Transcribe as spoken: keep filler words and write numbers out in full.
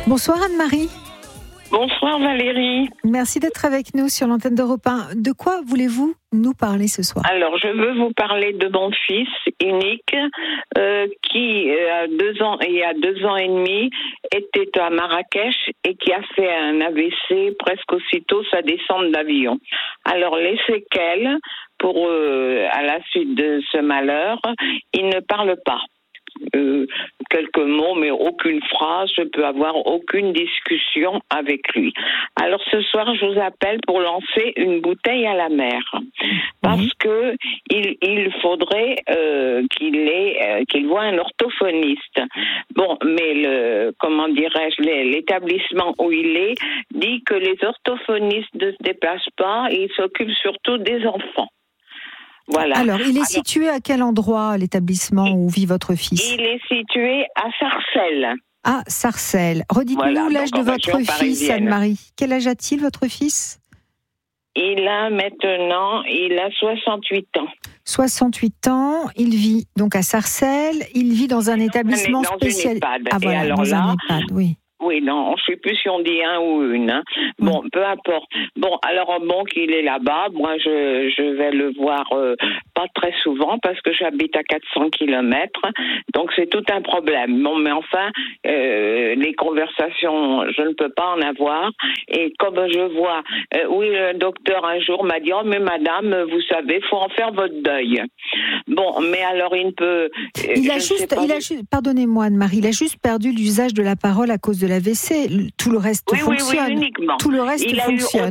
Bonsoir Anne-Marie. Bonsoir Valérie. Merci d'être avec nous sur l'antenne d'Europe un. De quoi voulez-vous nous parler ce soir ? Alors, je veux vous parler de mon fils unique euh, qui, euh, a deux ans, il y a deux ans et demi, était à Marrakech et qui a fait un A V C presque aussitôt sa descente d'avion. Alors, les séquelles, pour euh, à la suite de ce malheur, il ne parle pas. Euh, quelques mots, mais aucune phrase, je peux avoir aucune discussion avec lui. Alors ce soir, je vous appelle pour lancer une bouteille à la mer, parce mmh. que il, il faudrait euh, qu'il ait, euh, qu'il voit un orthophoniste. Bon, mais le, comment dirais-je, l'établissement où il est dit que les orthophonistes ne se déplacent pas et ils s'occupent surtout des enfants. Voilà. Alors, il est Alors, situé à quel endroit, l'établissement où vit votre fils ? Il est situé à Sarcelles. Ah, Sarcelles. Redites-nous voilà, l'âge de votre fils, Anne-Marie. Quel âge a-t-il, votre fils ? Il a maintenant, il a soixante-huit ans. soixante-huit ans, il vit donc à Sarcelles, il vit dans un non, établissement dans spécial. Une EHPAD. Ah voilà, alors dans là, un EHPAD, oui. Oui, non, je ne sais plus si on dit un ou une. Hein. Bon, mmh. peu importe. Bon, alors bon qu'il est là-bas, moi je, je vais le voir euh, pas très souvent parce que j'habite à quatre cents kilomètres, donc c'est tout un problème. Bon, mais enfin, euh, les conversations, je ne peux pas en avoir. Et comme je vois, euh, oui, le docteur un jour m'a dit, oh mais madame, vous savez, faut en faire votre deuil. Bon, mais alors il ne peut. Euh, il a juste, il a juste, pardonnez-moi Anne-Marie, il a juste perdu l'usage de la parole à cause de l'A V C. Tout le reste oui, fonctionne. Oui, oui, uniquement. Tout le reste il fonctionne.